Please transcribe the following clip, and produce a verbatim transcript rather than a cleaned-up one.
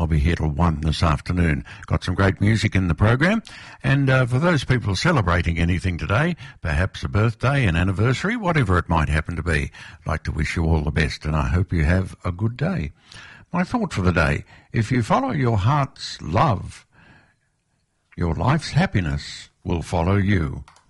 I'll be here till one this afternoon. Got some great music in the program. And uh, for those people celebrating anything today, perhaps a birthday, an anniversary, whatever it might happen to be, I'd like to wish you all the best, and I hope you have a good day. My thought for the day: if you follow your heart's love, your life's happiness will follow you.